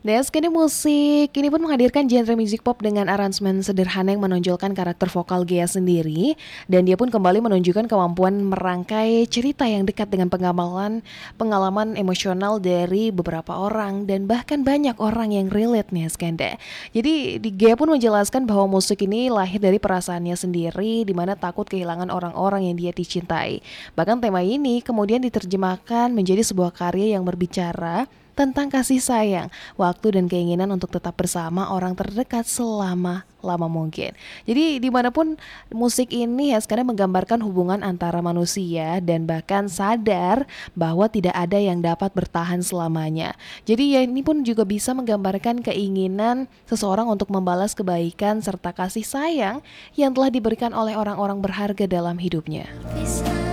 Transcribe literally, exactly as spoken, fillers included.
The Skene Musik ini pun menghadirkan genre musik pop dengan aransemen sederhana yang menonjolkan karakter vokal Gea sendiri, dan dia pun kembali menunjukkan kemampuan merangkai cerita yang dekat dengan pengalaman pengalaman emosional dari beberapa orang dan bahkan banyak orang yang relate nih Skende. Jadi di Gea pun menjelaskan bahwa musik ini lahir dari perasaannya sendiri di mana takut kehilangan orang-orang yang dia dicintai. Bahkan tema ini kemudian diterjemahkan menjadi sebuah karya yang berbicara tentang kasih sayang, waktu dan keinginan untuk tetap bersama orang terdekat selama lama mungkin. Jadi dimanapun musik ini ya sekarang menggambarkan hubungan antara manusia dan bahkan sadar bahwa tidak ada yang dapat bertahan selamanya. Jadi ya ini pun juga bisa menggambarkan keinginan seseorang untuk membalas kebaikan serta kasih sayang yang telah diberikan oleh orang-orang berharga dalam hidupnya.